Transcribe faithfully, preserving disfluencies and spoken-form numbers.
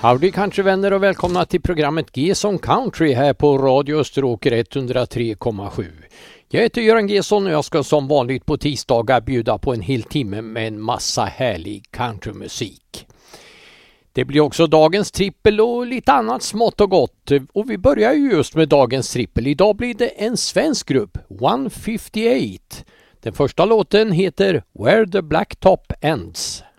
Howdy countryvänner och välkomna till programmet Gesson Country här på Radio Österåker etthundratre komma sju. Jag heter Göran Gesson och jag ska som vanligt på tisdagar bjuda på en hel timme med en massa härlig countrymusik. Det blir också dagens trippel och lite annat smått och gott. Och vi börjar ju just med dagens trippel. Idag blir det en svensk grupp, one fifty-eight. Den första låten heter Where the Blacktop Ends.